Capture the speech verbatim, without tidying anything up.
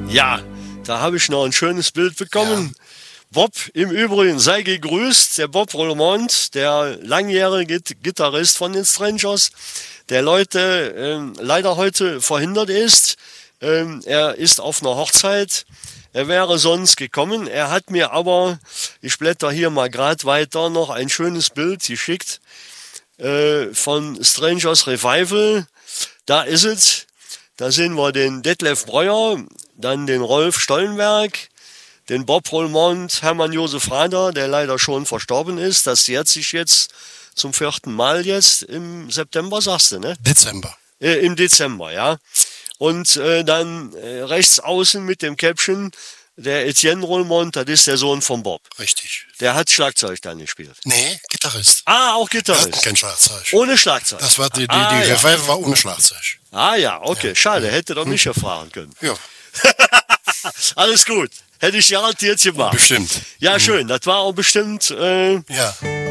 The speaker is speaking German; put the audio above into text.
Ja, da habe ich noch ein schönes Bild bekommen. Ja. Bob, im Übrigen, sei gegrüßt, der Bob Rolemont, der langjährige Gitarrist von den Strangers, der Leute ähm, leider heute verhindert ist. Ähm, er ist auf einer Hochzeit. Er wäre sonst gekommen. Er hat mir aber, ich blätter hier mal gerade weiter, noch ein schönes Bild geschickt äh, von Strangers Revival. Da ist es. Da sehen wir den Detlef Breuer, dann den Rolf Stollenberg, den Bob Rolemont, Hermann Josef Rader, der leider schon verstorben ist. Das jährt sich jetzt zum vierten Mal jetzt im September, sagst du, ne? Dezember. Äh, Im Dezember, ja. Und äh, dann äh, rechts außen mit dem Caption, der Etienne Rolemont, das ist der Sohn von Bob. Richtig. Der hat Schlagzeug dann gespielt. Nee, Gitarrist. Ah, auch Gitarrist. Er hat kein Schlagzeug. Ohne Schlagzeug. Das war die, die, ah, die ja. Revival war ohne Schlagzeug. Ah ja, okay, ja. schade, hätte doch mich erfahren können. Ja. Alles gut, hätte ich garantiert gemacht. Bestimmt. Ja, schön, das war auch bestimmt... Äh, ja.